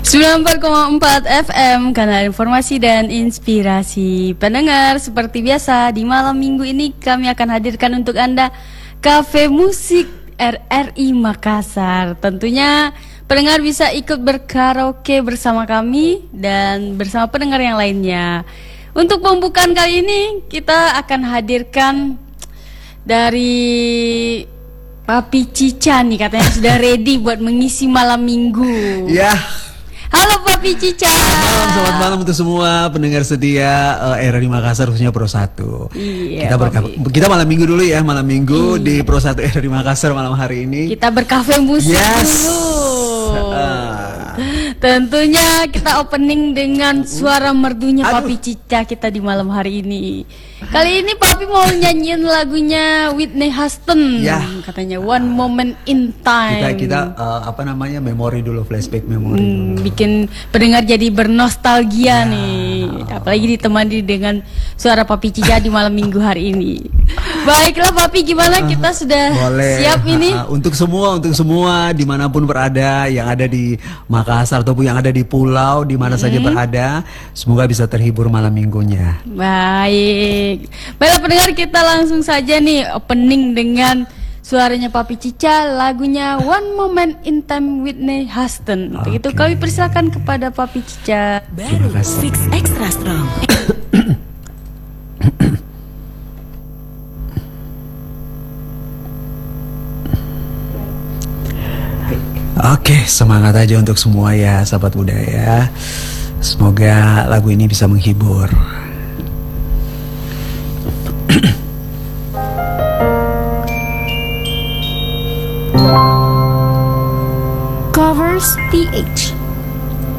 94,4 FM, kanal informasi dan inspirasi. Pendengar, seperti biasa di malam minggu ini kami akan hadirkan untuk Anda Cafe Musik RRI Makassar. Tentunya pendengar bisa ikut berkaraoke bersama kami dan bersama pendengar yang lainnya. Untuk pembukaan kali ini kita akan hadirkan dari Papi Cica nih, katanya sudah ready buat mengisi malam minggu. Ya. Halo Papi Cica. Selamat malam untuk semua pendengar setia RRI Makassar, khususnya Pro 1. Iya, kita malam minggu dulu ya, malam minggu di Pro 1 RRI Makassar malam hari ini. Kita berkafe musik dulu. Tentunya kita opening dengan suara merdunya Papi Cica kita di malam hari ini. Kali ini Papi mau nyanyiin lagunya Whitney Houston, katanya One Moment in Time. Kita memori dulu, flashback memori dulu. Bikin pendengar jadi bernostalgia nih. Apalagi ditemani dengan suara Papi Cica di malam minggu hari ini. Baiklah Papi, gimana kita sudah siap ini? Untuk semua dimanapun berada, yang ada di Makassar ataupun yang ada di pulau, di mana saja berada, semoga bisa terhibur malam minggunya. Baiklah pendengar, kita langsung saja nih opening dengan suaranya Papi Cica, lagunya One Moment in Time Whitney Houston. Untuk itu kami persilakan kepada Papi Cica. Baru Fix Extra Strong. Oke, semangat aja untuk semua ya, sahabat budaya. Semoga lagu ini bisa menghibur. Covers PH.